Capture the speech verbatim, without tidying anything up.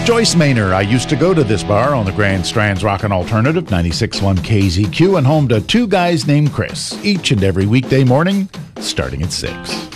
Joyce Maynor, I used to go to this bar on the Grand Strands Rockin' Alternative, ninety-six point one K Z Q, and home to two guys named Chris, each and every weekday morning, starting at six.